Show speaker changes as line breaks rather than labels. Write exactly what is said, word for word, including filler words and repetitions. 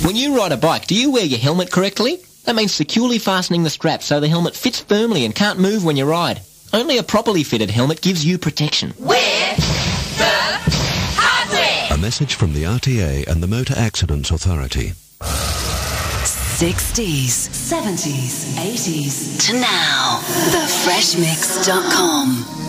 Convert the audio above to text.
When you ride a bike, do you wear your helmet correctly? That means securely fastening the strap so the helmet fits firmly and can't move when you ride. Only a properly fitted helmet gives you protection.
Wear the hardware!
A message from the R T A and the Motor Accidents Authority.
sixties, seventies, eighties to now. the fresh mix dot com